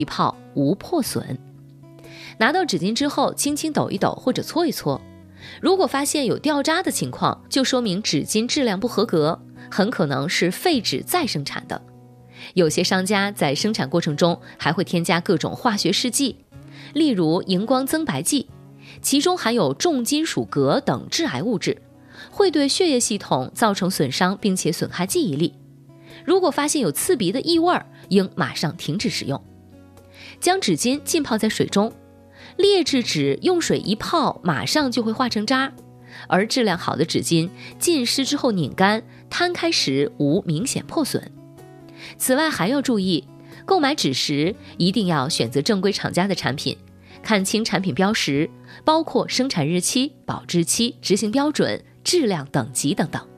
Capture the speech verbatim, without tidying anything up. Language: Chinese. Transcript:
一泡无破损。拿到纸巾之后，轻轻抖一抖或者搓一搓，如果发现有掉渣的情况，就说明纸巾质量不合格，很可能是废纸再生产的。有些商家在生产过程中还会添加各种化学试剂，例如荧光增白剂，其中含有重金属镉等致癌物质，会对血液系统造成损伤，并且损害记忆力。如果发现有刺鼻的异味，应马上停止使用。将纸巾浸泡在水中，劣质纸用水一泡马上就会化成渣，而质量好的纸巾浸湿之后拧干，摊开时无明显破损。此外还要注意，购买纸时一定要选择正规厂家的产品，看清产品标识，包括生产日期、保质期、执行标准、质量等级等等。